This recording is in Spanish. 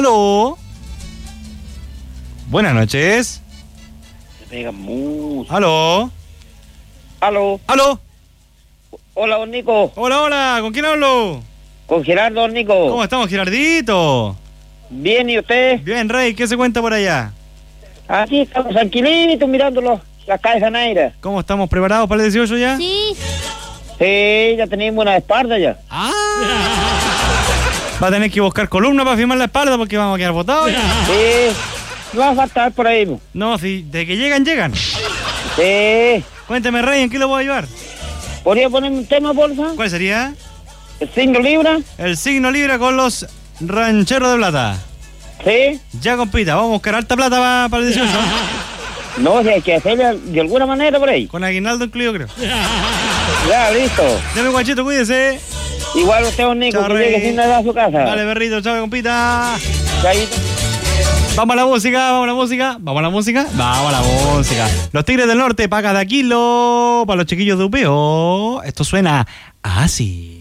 ¡Aló! Buenas noches. Se pega mucho. ¡Aló! ¿Aló? ¡Aló! Hola, don Nico. Hola, hola, ¿con quién hablo? Con Gerardo, don Nico. ¿Cómo estamos, Gerardito? Bien, ¿y usted? Bien, Rey, ¿qué se cuenta por allá? Aquí estamos tranquilitos mirando las calles Janeira. ¿Cómo estamos preparados para el 18 ya? Sí. Sí, ya tenemos una espalda ya. ¡Ah! Va a tener que buscar columna para firmar la espalda porque vamos a quedar botados. Sí, no va a faltar por ahí. No, si de que llegan, llegan. Sí. Cuénteme, Rey, ¿en qué lo voy a ayudar? ¿Podría ponerme un tema, porfa? ¿Cuál sería? ¿El signo Libra? El signo Libra con los rancheros de plata. Sí. Ya, compita, vamos a buscar alta plata para el 18. No, si hay que hacerle de alguna manera por ahí. Con aguinaldo incluido, creo. Ya, listo. Deme, guachito, cuídese. Igual usted, don Nico, Chao, que Rey. llegue sin nada a su casa. Dale, perrito, chao, compita. Chaito. Vamos a la música, vamos a la música, vamos a la música, vamos a la música. Los Tigres del Norte, pagas de kilo para los chiquillos de Upeo. Esto suena así.